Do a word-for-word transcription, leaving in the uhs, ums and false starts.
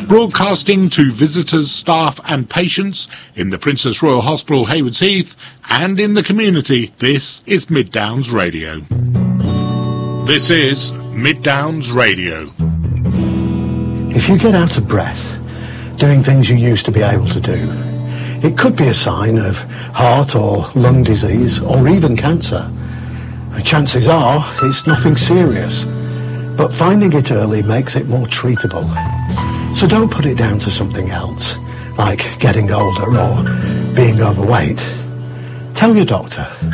Broadcasting to visitors, staff and patients in the Princess Royal Hospital, Haywards Heath, and in the community, this is Mid Downs Radio. This is Mid Downs Radio. If you get out of breath doing things you used to be able to do, it could be a sign of heart or lung disease or even cancer. Chances are it's nothing serious, but finding it early makes it more treatable. So don't put it down to something else, like getting older or being overweight. Tell your doctor.